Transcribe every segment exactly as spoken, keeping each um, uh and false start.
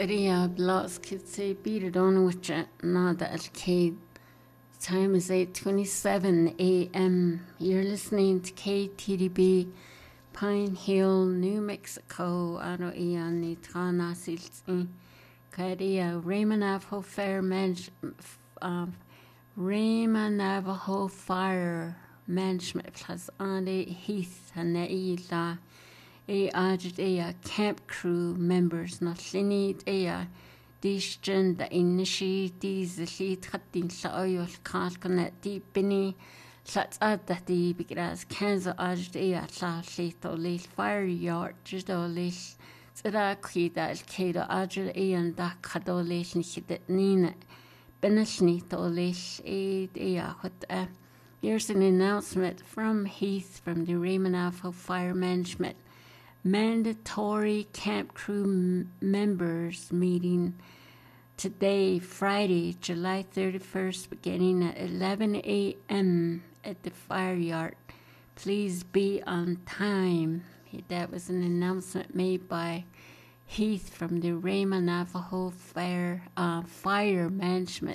Ria Blas could say beat it on with it, not the arcade. Time is eight twenty-seven a m You're listening to K T D B, Pine Hill, New Mexico. Aro iya ni trana silti. Karia Raymond Navajo Fire Management, uh, Raymond Navajo Fire Management Plus Ande Heath Hanaila. A aged a camp crew members not linid a distion the initiates the lead hattin sa oil kalkanet deep bini sats at that the because Kansas aged a sa lethal late fire yard just all late Zara Krida Kado aged a and that cadolation hit Nina Benishni to late aid a what a here's an announcement from Heath from the Raymond Navajo Fire Management. Mandatory camp crew m- members meeting today, Friday, July thirty-first, beginning at eleven a m at the fire yard. Please be on time. That was an announcement made by Heath from the Raymond Navajo Fire uh, Fire Management.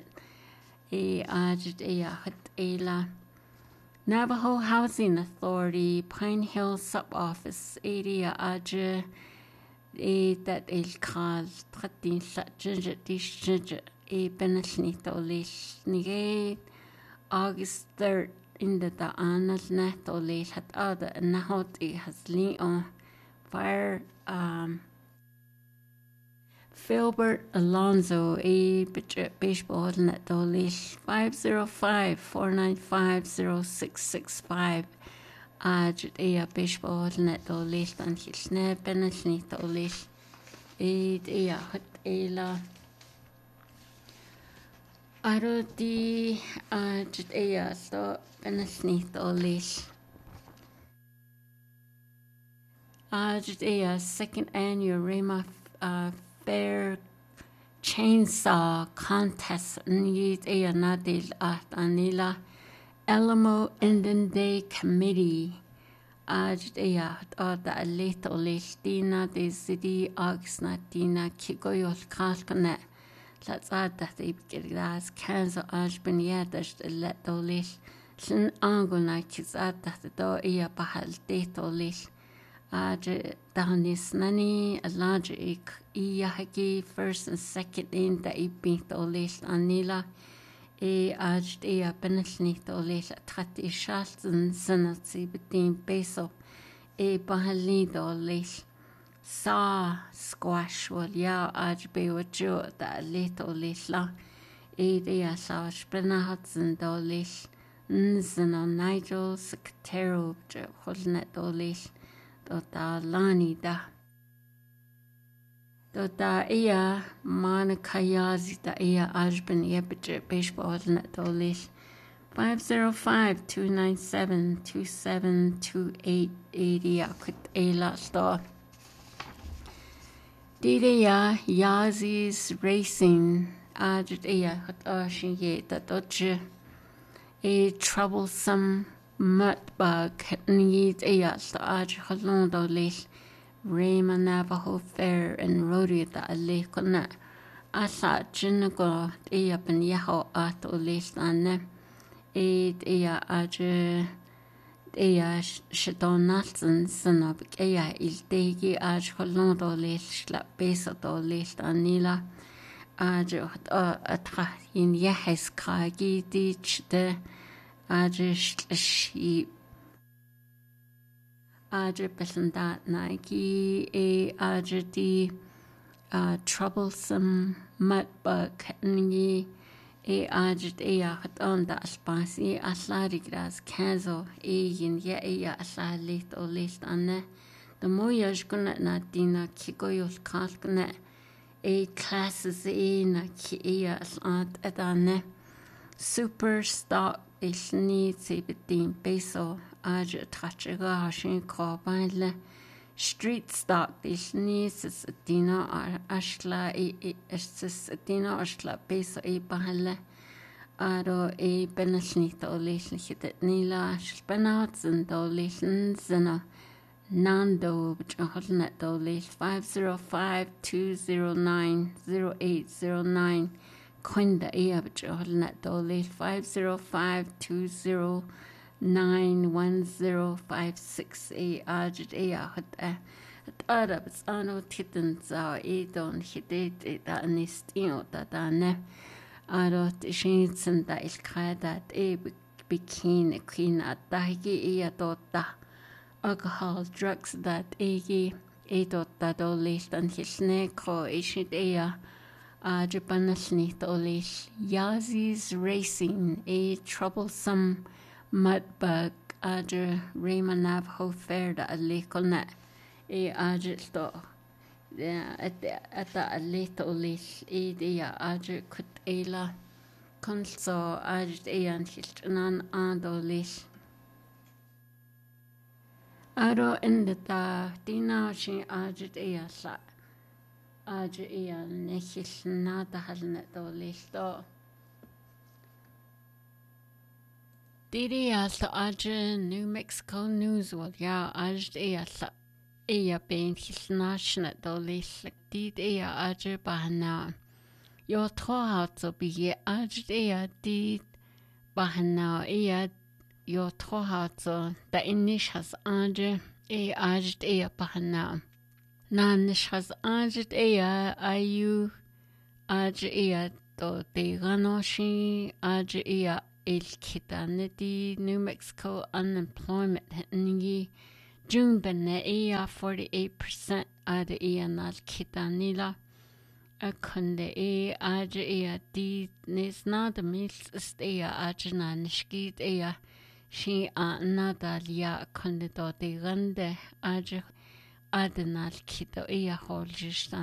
Navajo Housing Authority, Pine Hill Sub-Office, area aja e that il call thirteen sajja disjja e benasnito lish nige August third in the anal nato lish hat other nahot e has leon fire um Philbert Alonzo, a baseball net dolish five zero five four nine five zero six six five. Ajut a baseball net dolish and his net benefit dolish. Aid a hot a la. Aro di ajut a so benefit dolish. Ajut a second annual Rama uh Fair Chainsaw Contest Need a Nadil at Anila Elmo Indian Day Committee Ajdea or the little Listina de City August Natina Kigoyos Kalkanet. Let's add that they get glass cans of Ashbin Yadash the little lish. Sin Angona kids at that the door ear bahal date or lish. Aj danis nani a large ik iyahagi first and second in the ibint olish anila e aj ea benishni olish at ishalt and senatsi between peso e bahali olish sa squash wal ya aj be wajo da lit olish la e ea sa spenahats and olish nzano nigel secretary holnet olish Dota Lani da Dota Ea Manakayazi da Ea Ajban Yepich baseball net dolish five zero five two nine seven two seven two eight eighty akut Ela star Didea Yazis Racing Ajit Ea Hot Ashin Ye da Dodge a troublesome Mudbug need a the Aj Holondo Lish Raymond Navajo Fair and Rodeo the Alekona Asa Jinago Ea Ben Yaho Ato Lish Anne Aid Ea Aj Ea Shadon Nathan son of Ea Il Degi Aj Holondo Lish La Besato Lish Anila Aj Atra in Yahes Kagi Ditch the Ajish sheep. Ajir Besandat Nike, a Ajidi, uh, troublesome mudbug, Ni, a Ajid Eahat on the Aspasi, Asladigras, Kazo, a yin ya a asali or list anne. The Moyash Gunat Nadina, Kigoyos Kalknet, a classes in Kia Aslant Edane, super stock. Ich need to be deemed peso, aj trachiga hashin corbine street stock. Ich need to dina ashla e dina ashla peso e bahale. Aro e benasnita o lesion hit nila spenouts and o lesions and Nando b'ch'holnet dolil five zero five two zero nine zero eight zero nine. Quinda ea b'ch'holnet dolil five zero five two zero nine one zero five six e ajit ea hot a at arab ano titten za e don hidet e da anistio da da ne arot shinsen da il kredat e bikin e queen at dahigi ea dotta alcohol drugs that egi e dotta dolil dan hilne ko ishit ea a japanasni dolil Yazie's Racing a troublesome mudbug aja Raymanav Hoferda a lekolna e ajit do at at a little lish e dia aja kut ela konso ajit e an hiltnan andolish aro endta dina shi ajit e sa aja e an nechil nada halnet dolish do Didi alta aja New Mexico News wal ya ajit e alta Ea ben hilnashnet dolish did ea aja bahana yo trohat so bi ajit ea did bahana ea yo trohat so da inish has aja e ajit ea bahana nanish has ajit ea ayu aja ea do de ganoshi aja ea el kitaneti New Mexico unemployment hingi June benne ea forty-eight percent ada ea nal kitanila a kunde e aja ea di nes nada mils ist ea aja na nishkid ea shi a nada lia kunde do de gande aja ada nal kita ea holjishtan